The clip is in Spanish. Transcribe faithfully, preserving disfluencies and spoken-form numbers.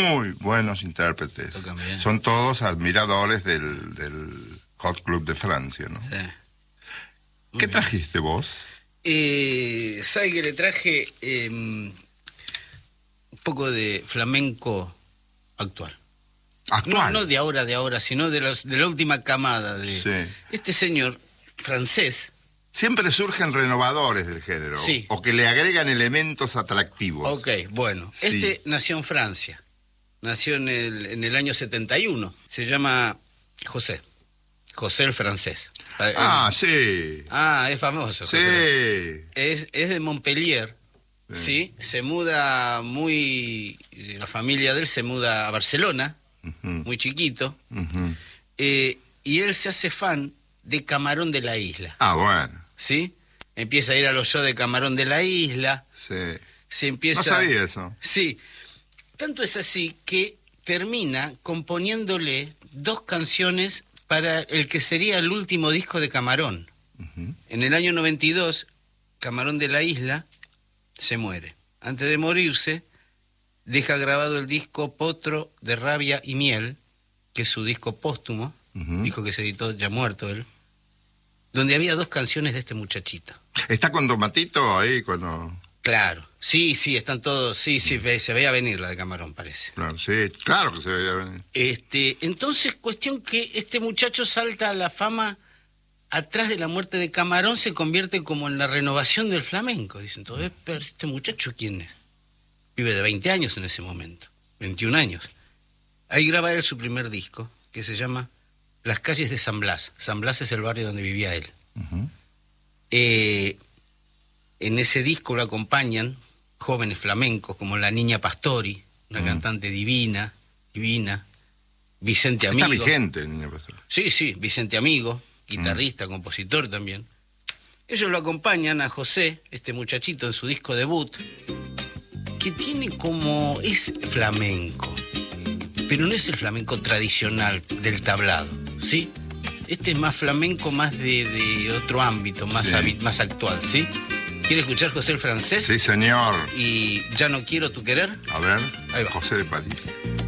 muy buenos intérpretes. Tocan bien. Son todos admiradores del, del Hot Club de Francia, ¿no? Sí. ¿Qué bien. trajiste vos? Eh, ¿Sabe que le traje eh, un poco de flamenco actual? Actual. No, no de ahora, de ahora, sino de, los, de la última camada de Sí. este señor francés. Siempre surgen renovadores del género. Sí. O que le agregan elementos atractivos. Ok, bueno. Sí. Este nació en Francia. Nació en el, en el año setenta y uno. Se llama José. José el francés. Ah, el, sí. Ah, es famoso. Sí. José. Es, es de Montpellier. Sí. Sí. Se muda muy... La familia de él se muda a Barcelona. Uh-huh. Muy chiquito. Uh-huh. Eh, y él se hace fan de Camarón de la Isla. Ah, bueno. ¿Sí? Empieza a ir a los shows de Camarón de la Isla. Sí. Se empieza... No sabía eso. Sí. Tanto es así que termina componiéndole dos canciones para el que sería el último disco de Camarón. Uh-huh. En el año noventa y dos, Camarón de la Isla se muere. Antes de morirse, deja grabado el disco Potro de Rabia y Miel, que es su disco póstumo, uh-huh. disco que se editó ya muerto él, donde había dos canciones de este muchachito. ¿Está con Tomatito ahí cuando...? Claro, sí, sí, están todos, sí, sí, ve, se veía venir la de Camarón, parece. Claro, sí, claro que se veía venir. Este, entonces, cuestión que este muchacho salta a la fama atrás de la muerte de Camarón, se convierte como en la renovación del flamenco. Dicen, entonces, pero este muchacho, ¿quién es? Vive de veinte años en ese momento, veintiún años. Ahí graba él su primer disco, que se llama Las calles de San Blas. San Blas es el barrio donde vivía él. Uh-huh. Eh... En ese disco lo acompañan jóvenes flamencos como la Niña Pastori, una mm. cantante divina, divina, Vicente Amigo. Está vigente, Niña Pastori. Sí, sí, Vicente Amigo, guitarrista, mm. compositor también. Ellos lo acompañan a José, este muchachito, en su disco debut, que tiene como... es flamenco, pero no es el flamenco tradicional del tablado, ¿sí? Este es más flamenco, más de, de otro ámbito, más, sí. habi- más actual, ¿sí? ¿Quiere escuchar José el francés? Sí, señor. Y Ya no quiero tu querer. A ver, ahí va. José de París.